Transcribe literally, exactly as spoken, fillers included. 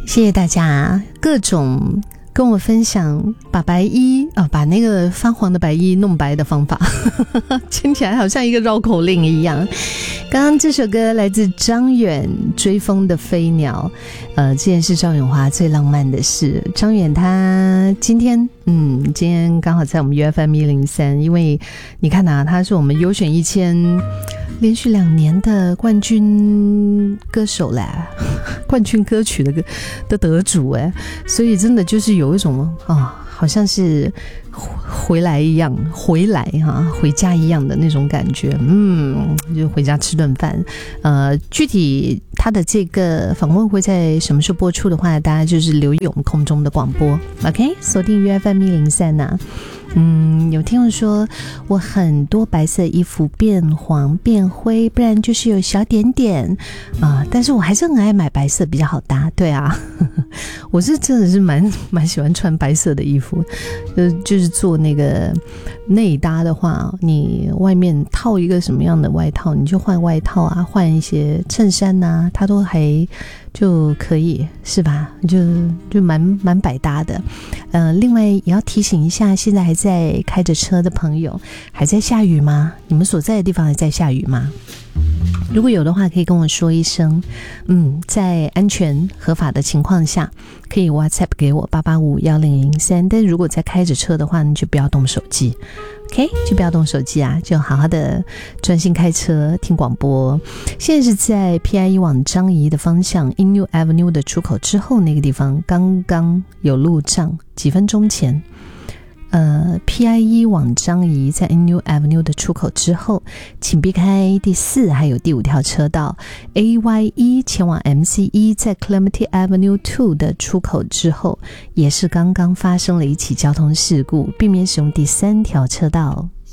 谢谢大家各种跟我分享把白衣啊，把那个发黄的白衣弄白的方法听起来好像一个绕口令一样。刚刚这首歌来自张远，追风的飞鸟，呃，这件是赵咏华最浪漫的事。张远他今天嗯，今天刚好在我们 U F M 一零三，因为你看啊，他是我们优选一千连续两年的冠军歌手啦，冠军歌曲的的得主哎，所以真的就是有一种啊、哦，好像是回来一样，回来哈、啊，回家一样的那种感觉，嗯，就回家吃顿饭。呃，具体他的这个访问会在什么时候播出的话，大家就是留意我们空中的广播 ，OK， 锁定 U F M 一零三呐。嗯，有听众说我很多白色衣服变黄变灰，不然就是有小点点啊、呃，但是我还是很爱买白色，比较好搭。对啊，我是真的是蛮蛮喜欢穿白色的衣服，就就是做那个内搭的话，你外面套一个什么样的外套，你就换外套啊，换一些衬衫啊，它都还就可以，是吧？就就蛮蛮百搭的。呃，另外也要提醒一下，现在还在开着车的朋友，还在下雨吗？你们所在的地方还在下雨吗？如果有的话，可以跟我说一声。嗯，在安全合法的情况下，可以 WhatsApp 给我八八五一零零三。但如果在开着车的话，你就不要动手机。OK， 就不要动手机啊，就好好的专心开车听广播。现在是在 P I E 往张仪的方向 Inu Avenue 的出口之后那个地方，刚刚有路障，几分钟前。呃 P I E 往张仪在 Inu Avenue 的出口之后，请避开第四还有第五条车道。 A Y E 前往 M C E 在 Clementi Avenue 二的出口之后，也是刚刚发生了一起交通事故，避免使用第三条车道。